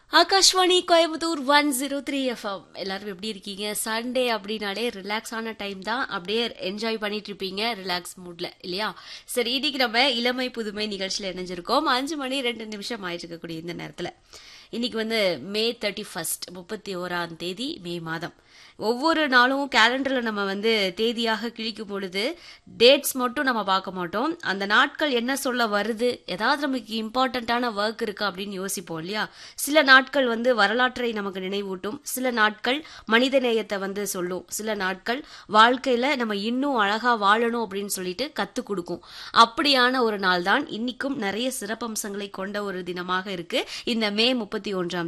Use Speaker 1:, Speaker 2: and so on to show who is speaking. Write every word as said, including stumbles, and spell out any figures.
Speaker 1: Akashvani Coimbatore one zero three FM. எல்லாரும் எப்படி இருக்கீங்க? சண்டே அப்படின்னாலே ரிலாக்ஸான டைம் தான். அப்படியே என்ஜாய் பண்ணிட்டு இருப்பீங்க ரிலாக்ஸ் மூட்ல இல்லையா? சரி, இன்னைக்கு நம்ம இளமை புதுமை நிகழ்ச்சியில இணைஞ்சிருக்கோம். அஞ்சு மணி ரெண்டு நிமிஷம் ஆயிட்டு இருக்கக்கூடிய இந்த நேரத்துல இன்னைக்கு வந்து மே தேர்ட்டி ஃபர்ஸ்ட் முப்பத்தி ஓராம் தேதி மே மாதம். ஒவ்வொரு நாளும் கேலண்டர்ல நம்ம வந்து தேதியாக கிழிக்கும் பொழுது டேட்ஸ் மட்டும் நம்ம பார்க்க மாட்டோம். அந்த நாட்கள் என்ன சொல்ல வருது, ஏதாவது நமக்கு இம்பார்ட்டன்டான ஒர்க் இருக்கு அப்படின்னு யோசிப்போம் இல்லையா? சில நாட்கள் வந்து வரலாற்றை நமக்கு நினைவூட்டும், சில நாட்கள் மனித நேயத்தை வந்து சொல்லும், சில நாட்கள் வாழ்க்கையில நம்ம இன்னும் அழகா வாழணும் அப்படின்னு சொல்லிட்டு கத்து கொடுக்கும். அப்படியான ஒரு நாள் தான் இன்னைக்கும் நிறைய சிறப்பம்சங்களை கொண்ட ஒரு தினமாக இருக்கு இந்த மே முப்பத்தி ஒன்றாம்